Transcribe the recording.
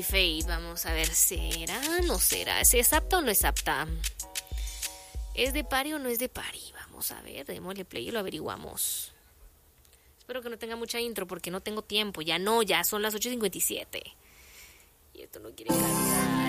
Fate, vamos a ver, ¿será? ¿No será? ¿Si es apta o no es apta? ¿Es de pari o no es de pari? Vamos a ver, démosle play y lo averiguamos. Espero que no tenga mucha intro porque no tengo tiempo. Ya no, ya son las 8:57. Y esto no quiere cargar.